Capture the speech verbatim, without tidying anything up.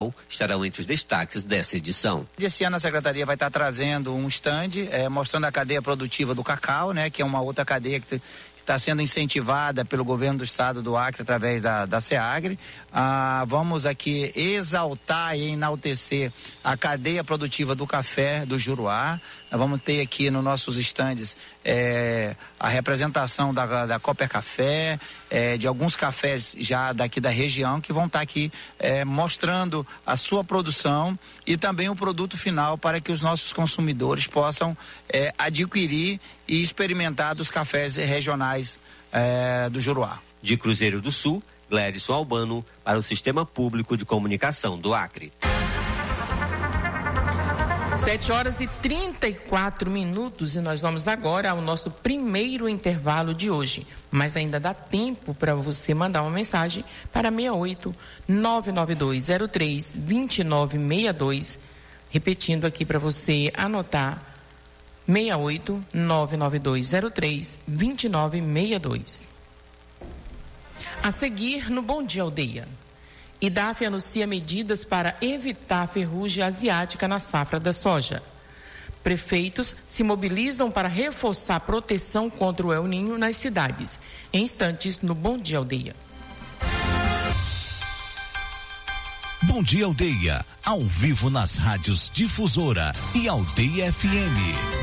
Rural estarão entre os destaques dessa edição. Esse ano a Secretaria vai estar trazendo um stand é, mostrando a cadeia produtiva do cacau, né, que é uma outra cadeia que está sendo incentivada pelo governo do estado do Acre através da, da SEAGRE. Ah, vamos aqui exaltar e enaltecer a cadeia produtiva do café do Juruá. Nós vamos ter aqui nos nossos estandes é, a representação da, da Cooper Café, é, de alguns cafés já daqui da região que vão estar aqui é, mostrando a sua produção e também o produto final para que os nossos consumidores possam é, adquirir e experimentar dos cafés regionais é, do Juruá. De Cruzeiro do Sul, Glérisson Albano para o Sistema Público de Comunicação do Acre. sete horas e trinta e quatro minutos e nós vamos agora ao nosso primeiro intervalo de hoje. Mas ainda dá tempo para você mandar uma mensagem para seis oito nove nove dois zero três dois nove seis dois. Repetindo aqui para você anotar: seis oito nove nove dois zero três dois nove seis dois. A seguir no Bom Dia Aldeia. IDAF anuncia medidas para evitar ferrugem asiática na safra da soja. Prefeitos se mobilizam para reforçar a proteção contra o El Niño nas cidades. Em instantes, no Bom Dia Aldeia. Bom Dia Aldeia, ao vivo nas rádios Difusora e Aldeia F M.